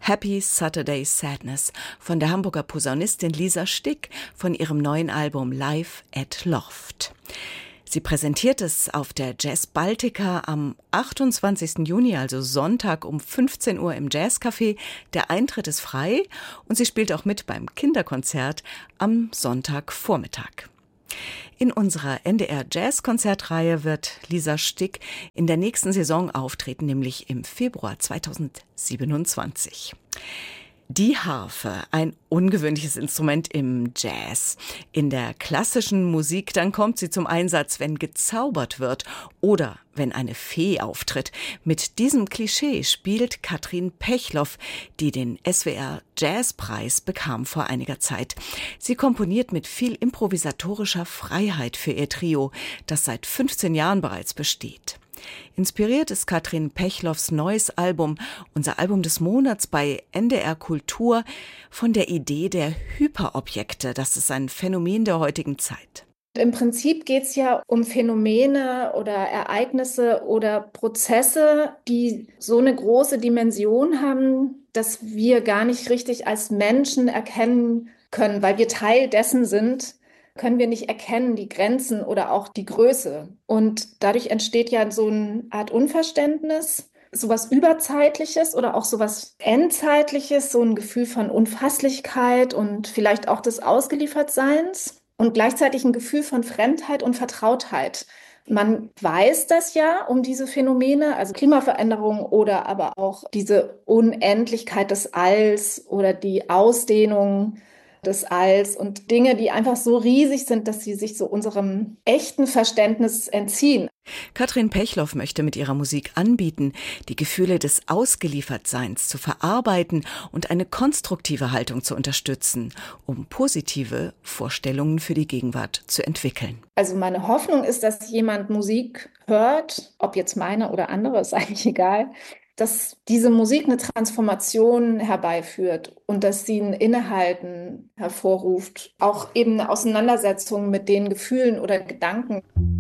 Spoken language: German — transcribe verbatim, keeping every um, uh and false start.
Happy Saturday Sadness von der Hamburger Posaunistin Lisa Stick von ihrem neuen Album Live at Loft. Sie präsentiert es auf der Jazz Baltica am achtundzwanzigsten Juni, also Sonntag um fünfzehn Uhr im Jazzcafé. Der Eintritt ist frei und sie spielt auch mit beim Kinderkonzert am Sonntagvormittag. In unserer N D R Jazz-Konzertreihe wird Lisa Stick in der nächsten Saison auftreten, nämlich im Februar zweitausendsiebenundzwanzig. Die Harfe, ein ungewöhnliches Instrument im Jazz. In der klassischen Musik, dann kommt sie zum Einsatz, wenn gezaubert wird oder wenn eine Fee auftritt. Mit diesem Klischee spielt Katrin Pechloff, die den S W R Jazzpreis bekam vor einiger Zeit. Sie komponiert mit viel improvisatorischer Freiheit für ihr Trio, das seit fünfzehn Jahren bereits besteht. Inspiriert ist Katrin Pechloffs neues Album, unser Album des Monats bei N D R Kultur, von der Idee der Hyperobjekte. Das ist ein Phänomen der heutigen Zeit. Im Prinzip geht es ja um Phänomene oder Ereignisse oder Prozesse, die so eine große Dimension haben, dass wir gar nicht richtig als Menschen erkennen können, weil wir Teil dessen sind. Können wir nicht erkennen, die Grenzen oder auch die Größe. Und dadurch entsteht ja so eine Art Unverständnis, sowas Überzeitliches oder auch sowas Endzeitliches, so ein Gefühl von Unfasslichkeit und vielleicht auch des Ausgeliefertseins und gleichzeitig ein Gefühl von Fremdheit und Vertrautheit. Man weiß das ja um diese Phänomene, also Klimaveränderung oder aber auch diese Unendlichkeit des Alls oder die Ausdehnung des Alls und Dinge, die einfach so riesig sind, dass sie sich so unserem echten Verständnis entziehen. Katrin Pechloff möchte mit ihrer Musik anbieten, die Gefühle des Ausgeliefertseins zu verarbeiten und eine konstruktive Haltung zu unterstützen, um positive Vorstellungen für die Gegenwart zu entwickeln. Also meine Hoffnung ist, dass jemand Musik hört, ob jetzt meine oder andere, ist eigentlich egal, dass diese Musik eine Transformation herbeiführt und dass sie ein Innehalten hervorruft, auch eben eine Auseinandersetzung mit den Gefühlen oder Gedanken.